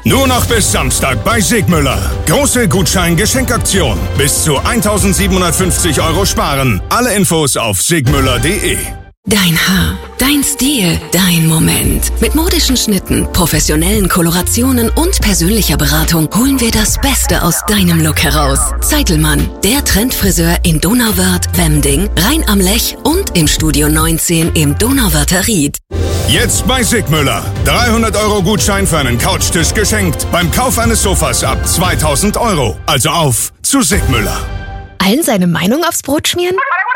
Nur noch bis Samstag bei Sigmüller. Große Gutschein-Geschenkaktion. Bis zu 1.750 € sparen. Alle Infos auf sigmüller.de. Dein Haar, dein Stil, dein Moment. Mit modischen Schnitten, professionellen Kolorationen und persönlicher Beratung holen wir das Beste aus deinem Look heraus. Zeitelmann, der Trendfriseur in Donauwörth, Wemding, Rhein am Lech und im Studio 19 im Donauwörther Ried. Jetzt bei Sigmüller. 300 € Gutschein für einen Couchtisch geschenkt. Beim Kauf eines Sofas ab 2.000 €. Also auf zu Sigmüller. Allen seine Meinung aufs Brot schmieren?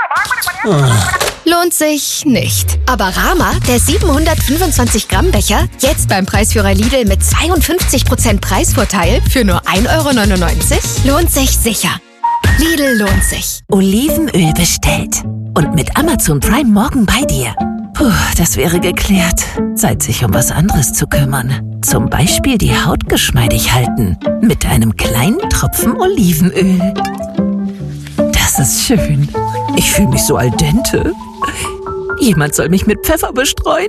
Lohnt sich nicht. Aber Rama, der 725 Gramm Becher, jetzt beim Preisführer Lidl mit 52% Preisvorteil für nur 1,99 €, lohnt sich sicher. Lidl lohnt sich. Olivenöl bestellt. Und mit Amazon Prime morgen bei dir. Puh, das wäre geklärt. Zeit, sich um was anderes zu kümmern. Zum Beispiel die Haut geschmeidig halten. Mit einem kleinen Tropfen Olivenöl. Das ist schön. Ich fühle mich so al dente. Jemand soll mich mit Pfeffer bestreuen.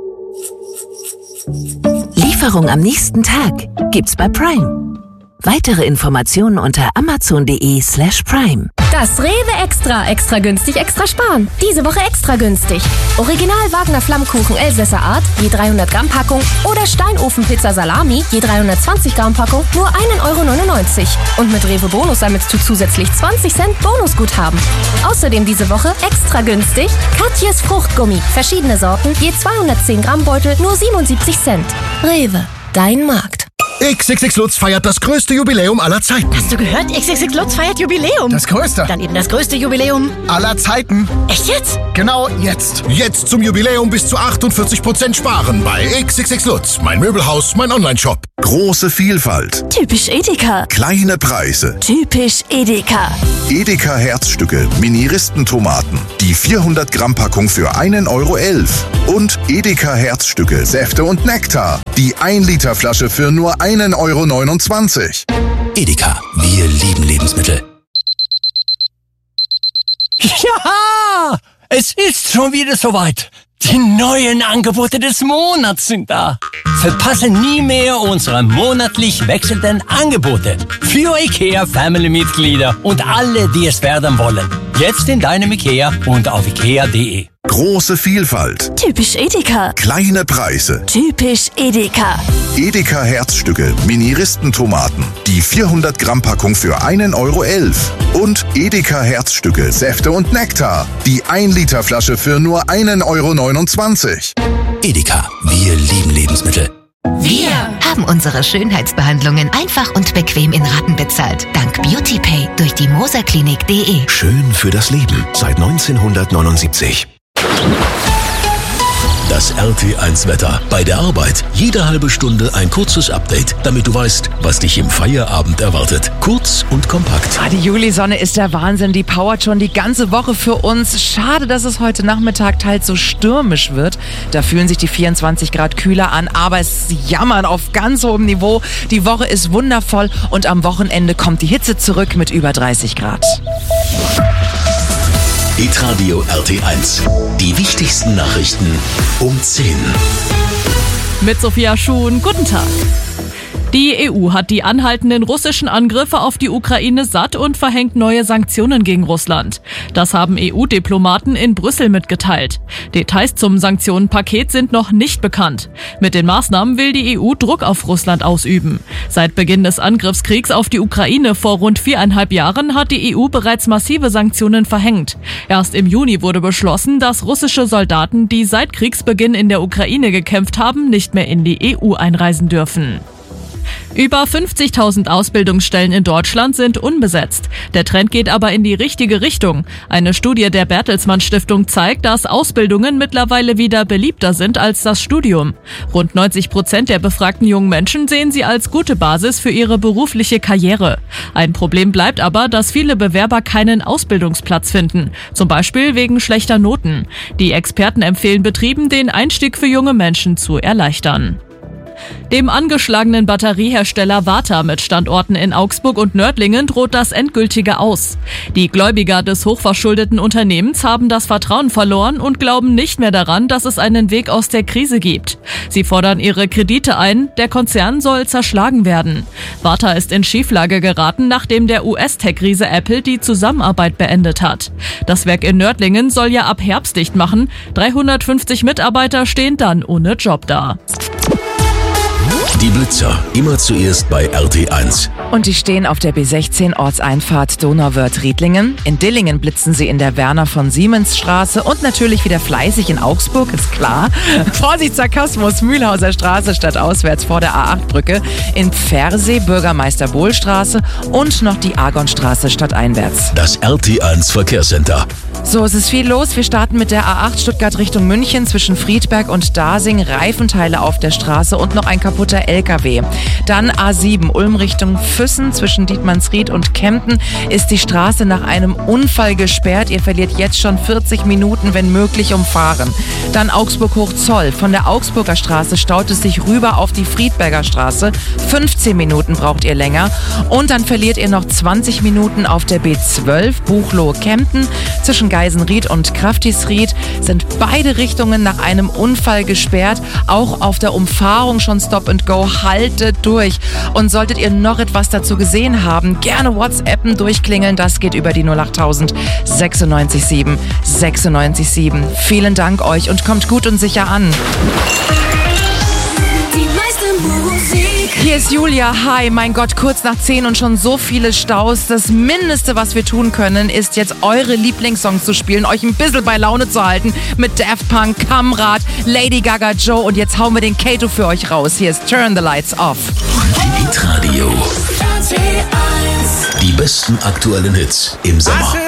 Lieferung am nächsten Tag gibt's bei Prime. Weitere Informationen unter amazon.de/prime. Das Rewe Extra günstig, extra sparen. Diese Woche extra günstig. Original Wagner Flammkuchen Elsässer Art, je 300 Gramm Packung oder Steinofenpizza Salami, je 320 Gramm Packung, nur 1,99 €. Und mit Rewe Bonus sammelst du zusätzlich 20 Cent Bonusguthaben. Außerdem diese Woche extra günstig Katjes Fruchtgummi. Verschiedene Sorten, je 210 Gramm Beutel, nur 77 Cent. Rewe, dein Markt. XXX Lutz feiert das größte Jubiläum aller Zeiten. Hast du gehört? XXX Lutz feiert Jubiläum. Das größte. Dann eben das größte Jubiläum aller Zeiten. Echt jetzt? Genau jetzt. Jetzt zum Jubiläum bis zu 48% sparen bei XXX Lutz. Mein Möbelhaus, mein Onlineshop. Große Vielfalt. Typisch Edeka. Kleine Preise. Typisch Edeka. Edeka Herzstücke, Mini-Ristentomaten. Die 400 Gramm Packung für 1,11 €. Und Edeka Herzstücke, Säfte und Nektar. Die 1 Liter Flasche für nur 1,29 €. Edeka, wir lieben Lebensmittel. Ja, es ist schon wieder soweit. Die neuen Angebote des Monats sind da. Verpasse nie mehr unsere monatlich wechselnden Angebote für IKEA-Family-Mitglieder und alle, die es werden wollen. Jetzt in deinem IKEA und auf ikea.de. Große Vielfalt. Typisch Edeka. Kleine Preise. Typisch Edeka. Edeka Herzstücke, Mini-Ristentomaten. Die 400 Gramm Packung für 1,11 €. Und Edeka Herzstücke, Säfte und Nektar. Die 1 Liter Flasche für nur 1,29 €. Edeka, wir lieben Lebensmittel. Wir haben unsere Schönheitsbehandlungen einfach und bequem in Raten bezahlt. Dank BeautyPay durch die moserklinik.de. Schön für das Leben seit 1979. Das RT1-Wetter. Bei der Arbeit jede halbe Stunde ein kurzes Update, damit du weißt, was dich im Feierabend erwartet. Kurz und kompakt. Die Julisonne ist der Wahnsinn. Die powert schon die ganze Woche für uns. Schade, dass es heute Nachmittag teils so stürmisch wird. Da fühlen sich die 24 Grad kühler an, aber es jammert auf ganz hohem Niveau. Die Woche ist wundervoll und am Wochenende kommt die Hitze zurück mit über 30 Grad. Hitradio RT1. Die wichtigsten Nachrichten um 10. Mit Sophia Schuhn, guten Tag. Die EU hat die anhaltenden russischen Angriffe auf die Ukraine satt und verhängt neue Sanktionen gegen Russland. Das haben EU-Diplomaten in Brüssel mitgeteilt. Details zum Sanktionenpaket sind noch nicht bekannt. Mit den Maßnahmen will die EU Druck auf Russland ausüben. Seit Beginn des Angriffskriegs auf die Ukraine vor rund 4,5 Jahren hat die EU bereits massive Sanktionen verhängt. Erst im Juni wurde beschlossen, dass russische Soldaten, die seit Kriegsbeginn in der Ukraine gekämpft haben, nicht mehr in die EU einreisen dürfen. Über 50.000 Ausbildungsstellen in Deutschland sind unbesetzt. Der Trend geht aber in die richtige Richtung. Eine Studie der Bertelsmann Stiftung zeigt, dass Ausbildungen mittlerweile wieder beliebter sind als das Studium. Rund 90% der befragten jungen Menschen sehen sie als gute Basis für ihre berufliche Karriere. Ein Problem bleibt aber, dass viele Bewerber keinen Ausbildungsplatz finden. Zum Beispiel wegen schlechter Noten. Die Experten empfehlen Betrieben, den Einstieg für junge Menschen zu erleichtern. Dem angeschlagenen Batteriehersteller Varta mit Standorten in Augsburg und Nördlingen droht das endgültige Aus. Die Gläubiger des hochverschuldeten Unternehmens haben das Vertrauen verloren und glauben nicht mehr daran, dass es einen Weg aus der Krise gibt. Sie fordern ihre Kredite ein, der Konzern soll zerschlagen werden. Varta ist in Schieflage geraten, nachdem der US-Tech-Riese Apple die Zusammenarbeit beendet hat. Das Werk in Nördlingen soll ja ab Herbst dicht machen. 350 Mitarbeiter stehen dann ohne Job da. Die Blitzer, immer zuerst bei RT1. Und die stehen auf der B16 Ortseinfahrt Donauwörth-Riedlingen. In Dillingen blitzen sie in der Werner von Siemens Straße und natürlich wieder fleißig in Augsburg, ist klar. Vorsicht, Sarkasmus, Mühlhauser Straße stadtauswärts vor der A8-Brücke. In Pfersee Bürgermeister Bohl Straße und noch die Argonstraße stadteinwärts. Das RT1 Verkehrscenter. So, es ist viel los. Wir starten mit der A8 Stuttgart Richtung München zwischen Friedberg und Dasing. Reifenteile auf der Straße und noch ein kaputter LKW. Dann A7 Ulm Richtung Füssen zwischen Dietmannsried und Kempten ist die Straße nach einem Unfall gesperrt. Ihr verliert jetzt schon 40 Minuten, wenn möglich, umfahren. Dann Augsburg Hochzoll. Von der Augsburger Straße staut es sich rüber auf die Friedberger Straße. 15 Minuten braucht ihr länger. Und dann verliert ihr noch 20 Minuten auf der B12 Buchloe-Kempten. Zwischen Geisenried und Kraftisried sind beide Richtungen nach einem Unfall gesperrt. Auch auf der Umfahrung schon Stop and Go. Haltet durch. Und solltet ihr noch etwas dazu gesehen haben, gerne WhatsAppen, durchklingeln. Das geht über die 08000 967 967. Vielen Dank euch und kommt gut und sicher an. Hier ist Julia. Hi, mein Gott, kurz nach 10 und schon so viele Staus. Das Mindeste, was wir tun können, ist jetzt eure Lieblingssongs zu spielen, euch ein bisschen bei Laune zu halten mit Daft Punk, Kamrat, Lady Gaga, Joe und jetzt hauen wir den Kato für euch raus. Hier ist Turn the Lights Off. Hitradio. Die besten aktuellen Hits im Sommer.